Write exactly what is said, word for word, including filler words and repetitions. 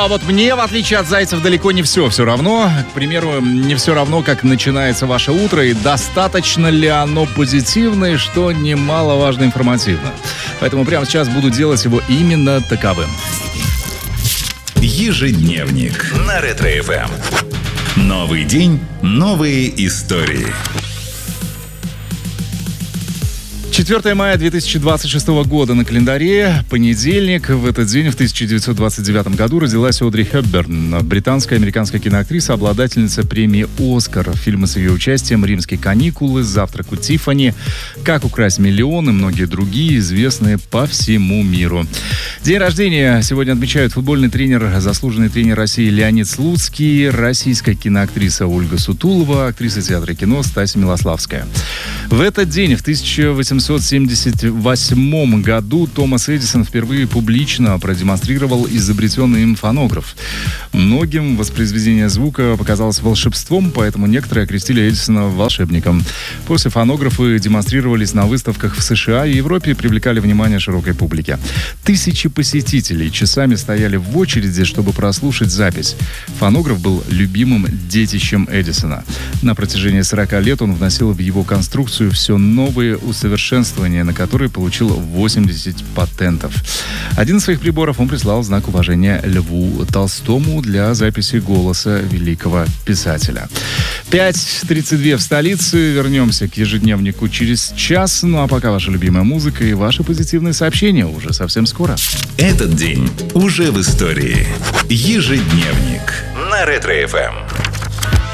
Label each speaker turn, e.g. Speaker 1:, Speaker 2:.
Speaker 1: а вот мне, в отличие от зайцев, далеко не все все равно. К примеру, не все равно, как начинается ваше утро и достаточно ли оно позитивное, что немаловажно информативно. Поэтому прямо сейчас буду делать его именно таковым.
Speaker 2: Ежедневник на Ретро-эф эм. Новый день, новые истории.
Speaker 1: четвёртое мая две тысячи двадцать шестого года на календаре, понедельник. В этот день, в тысяча девятьсот двадцать девятом году, родилась Одри Хепберн, британская американская киноактриса, обладательница премии «Оскар». Фильмы с ее участием «Римские каникулы», «Завтрак у Тиффани», «Как украсть миллион» и многие другие, известные по всему миру. День рождения сегодня отмечают футбольный тренер, заслуженный тренер России Леонид Слуцкий, российская киноактриса Ольга Сутулова, актриса театра и кино Стася Милославская. В этот день, в тысяча восемьсот семьдесят восьмом году, Томас Эдисон впервые публично продемонстрировал изобретенный им фонограф. Многим воспроизведение звука показалось волшебством, поэтому некоторые окрестили Эдисона волшебником. После фонографы демонстрировались на выставках в США и Европе и привлекали внимание широкой публики. Тысячи посетителей часами стояли в очереди, чтобы прослушать запись. Фонограф был любимым детищем Эдисона. На протяжении сорока лет он вносил в его конструкцию все новые усовершенствования, на которые получил восемьдесят патентов. Один из своих приборов он прислал в знак уважения Льву Толстому для записи голоса великого писателя. пять тридцать два в столице. Вернемся к ежедневнику через час. Ну а пока ваша любимая музыка и ваши позитивные сообщения уже совсем скоро.
Speaker 2: Этот день уже в истории. Ежедневник на Ретро-эф эм.